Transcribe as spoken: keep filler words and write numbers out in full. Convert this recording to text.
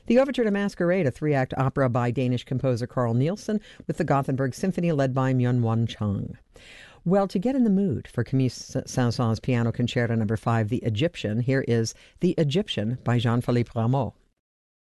The Overture to Masquerade, a three-act opera by Danish composer Carl Nielsen, with the Gothenburg Symphony led by Myung-Whun Chung. Well, to get in the mood for Camille Saint-Saëns' Piano Concerto Number Five, The Egyptian, here is The Egyptian by Jean-Philippe Rameau.